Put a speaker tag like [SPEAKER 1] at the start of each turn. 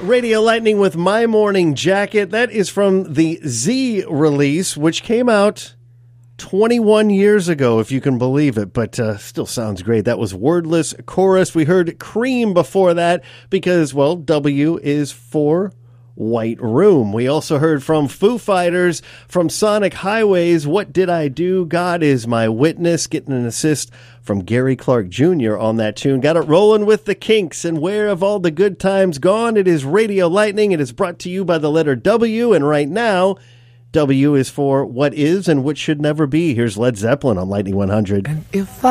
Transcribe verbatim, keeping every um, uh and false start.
[SPEAKER 1] Radio Lightning with My Morning Jacket. That is from the Z release, which came out twenty-one years ago, if you can believe it, but uh, still sounds great. That was Wordless Chorus. We heard Cream before that because, well, W is for White Room. We also heard from Foo Fighters, from Sonic Highways, What Did I Do? God Is My Witness, getting an assist from Gary Clark Junior on that tune. Got it rolling with the Kinks, and where have all the good times gone? It is Radio Lightning. It is brought to you by the letter W, and right now, W is for what is and what should never be. Here's Led Zeppelin on Lightning one hundred.
[SPEAKER 2] And if